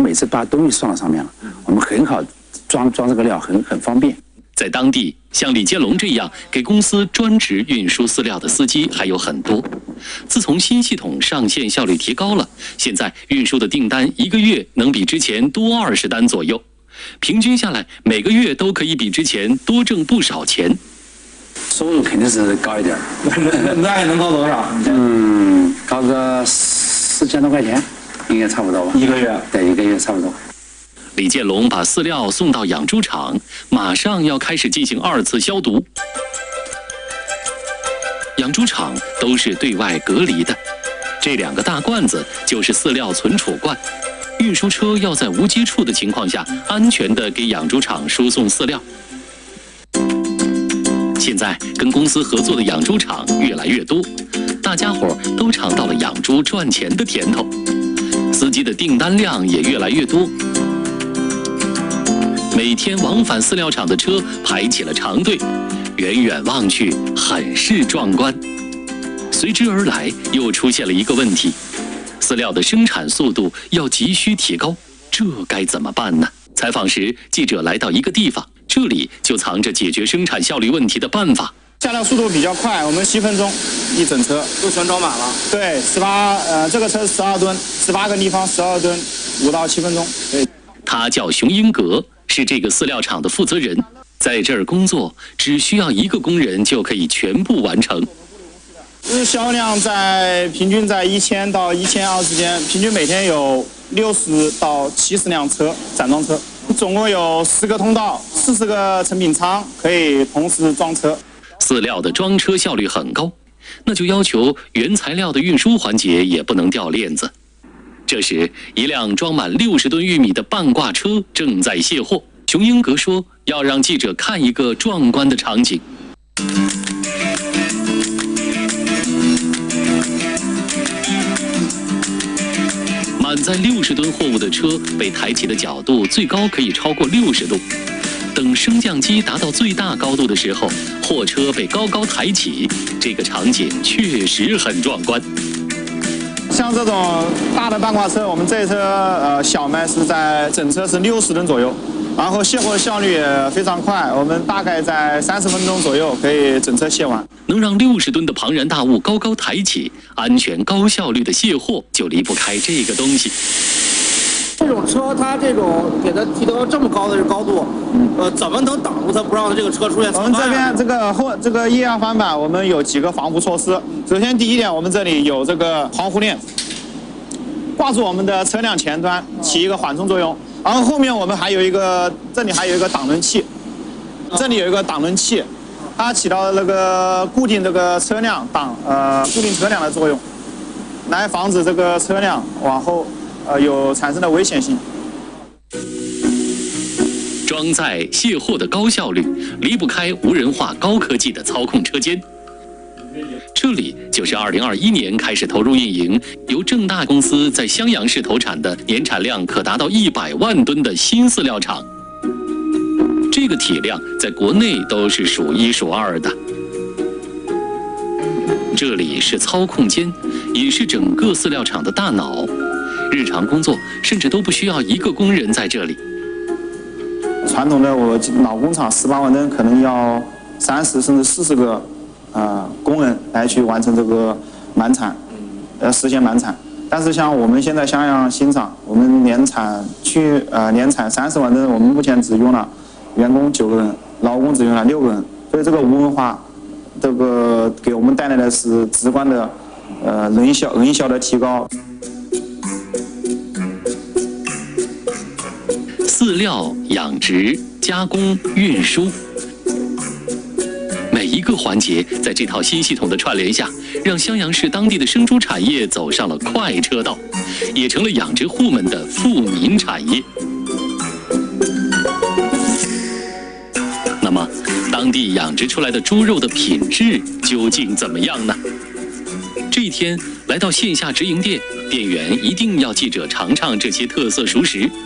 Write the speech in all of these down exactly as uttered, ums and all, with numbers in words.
每次把东西送到上面了，我们很好装装这个料，很很方便。 在当地，像李建龙这样给公司专职运输饲料的司机还有很多。自从新系统上线，效率提高了，现在运输的订单一个月能比之前多二十单左右，平均下来每个月都可以比之前多挣不少钱。 收入肯定是高一点， 那也能高多少？ 嗯，高个四千多块钱，应该差不多吧？ 一个月？ 对，一个月差不多。 李建龙把饲料送到养猪场，马上要开始进行二次消毒。养猪场都是对外隔离的，这两个大罐子就是饲料存储罐。运输车要在无接触的情况下，安全地给养猪场输送饲料。现在跟公司合作的养猪场越来越多，大家伙都尝到了养猪赚钱的甜头，司机的订单量也越来越多。每天往返饲料厂的车排起了长队，远远望去很是壮观。随之而来又出现了一个问题，饲料的生产速度要急需提高，这该怎么办呢？采访时，记者来到一个地方，这里就藏着解决生产效率问题的办法。 下料速度比较快，我们七分钟一整车都全装满了。 对，十八呃，这个车十二吨，十八个立方，十二吨，五到七分钟。对， 他叫熊英格，是这个饲料厂的负责人，在这儿工作只需要一个工人就可以全部完成。 日销量在平均在一千到一千二之间，平均每天有六十到七十辆车散装车，总共有十个通道，四十个成品仓可以同时装车。 饲料的装车效率很高，那就要求原材料的运输环节也不能掉链子。这时，一辆装满六十吨玉米的半挂车正在卸货。熊英格说，要让记者看一个壮观的场景。满载六十吨货物的车被抬起的角度最高可以超过六十度。等升降机达到最大高度的时候，货车被高高抬起，这个场景确实很壮观。 像这种大的半挂车，我们这车呃小麦是在整车是六十吨左右，然后卸货效率也非常快，我们大概在三十分钟左右可以整车卸完。 能让六十吨的庞然大物高高抬起，安全高效率的卸货就离不开这个东西。 这种车它这种给它提到这么高的高度，呃，怎么能挡住它不让它这个车出现侧翻？ 我们这边这个后这个液压翻板，我们有几个防护措施。首先第一点，我们这里有这个防护链，挂住我们的车辆前端，起一个缓冲作用。然后后面我们还有一个，这里还有一个挡轮器，这里有一个挡轮器，它起到那个固定这个车辆挡呃固定车辆的作用，来防止这个车辆往后呃有产生的危险性。 装载卸货的高效率离不开无人化高科技的操控车间。这里就是二零二一年开始投入运营，由正大公司在襄阳市投产的年产量可达到一百万吨的新饲料厂。这个体量在国内都是数一数二的。这里是操控间，也是整个饲料厂的大脑。日常工作甚至都不需要一个工人在这里。 传统的我老工厂十八万吨可能要三十甚至四十个呃工人来去完成这个满产，呃实现满产。但是像我们现在襄阳新厂，我们年产去呃年产三十万吨，我们目前只用了员工九个人，劳工只用了六个人，所以这个无文化，这个给我们带来的是直观的呃人效人效的提高。 饲料养殖、加工、运输，每一个环节在这套新系统的串联下，让襄阳市当地的生猪产业走上了快车道，也成了养殖户们的富民产业。那么，当地养殖出来的猪肉的品质究竟怎么样呢？这一天来到线下直营店，店员一定要记者尝尝这些特色熟食。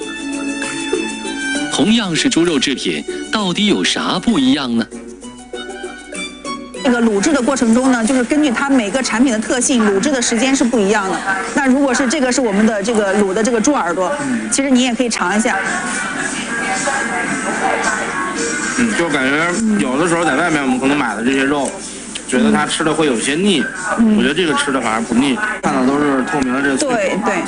同样是猪肉制品，到底有啥不一样呢？ 这个卤制的过程中呢，就是根据它每个产品的特性，卤制的时间是不一样的。那如果是这个是我们的这个卤的这个猪耳朵，其实你也可以尝一下。 嗯，就感觉有的时候在外面我们可能买的这些肉，觉得它吃的会有些腻，嗯、我觉得这个吃的反而不腻，看到都是透明的这个脆。 对对。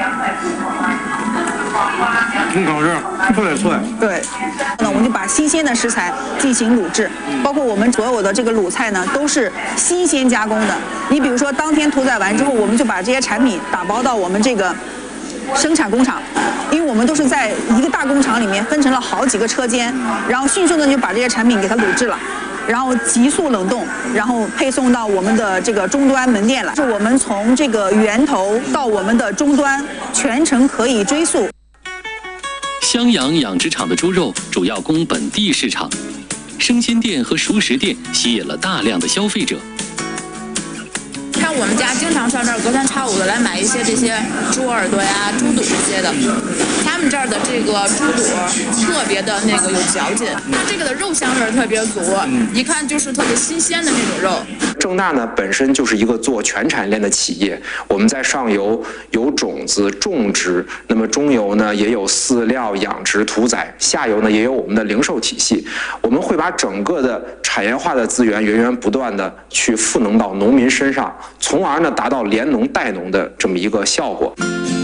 挺好吃，特别脆。 对，那我们就把新鲜的食材进行卤制，包括我们所有的这个卤菜呢，都是新鲜加工的。你比如说，当天屠宰完之后，我们就把这些产品打包到我们这个生产工厂，因为我们都是在一个大工厂里面分成了好几个车间，然后迅速的就把这些产品给它卤制了。然后急速冷冻，然后配送到我们的这个终端门店来。是我们从这个源头到我们的终端，全程可以追溯。 襄阳养殖场的猪肉主要供本地市场，生鲜店和熟食店吸引了大量的消费者。 像我们家经常上这儿隔三差五的来买一些这些猪耳朵呀、猪肚这些的，他们这儿的这个猪肚特别的那个有嚼劲，这个的肉香味特别足，一看就是特别新鲜的那种肉。 正大呢本身就是一个做全产业链的企业，我们在上游有种子种植，那么中游呢也有饲料养殖屠宰，下游呢也有我们的零售体系，我们会把整个的产业化的资源源源不断的去赋能到农民身上，从而呢达到联农带农的这么一个效果。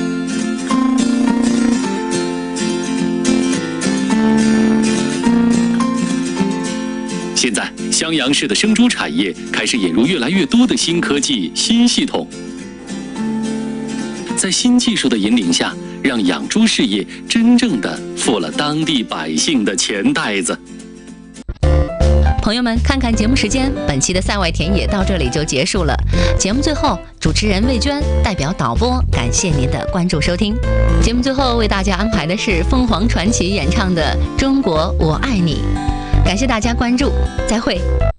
现在，襄阳市的生猪产业开始引入越来越多的新科技、新系统，在新技术的引领下，让养猪事业真正的付了当地百姓的钱袋子。 朋友们，看看节目时间，本期的赛外田野到这里就结束了。节目最后，主持人魏娟代表导播感谢您的关注收听。节目最后为大家安排的是凤凰传奇演唱的《中国我爱你》，感谢大家关注，再会。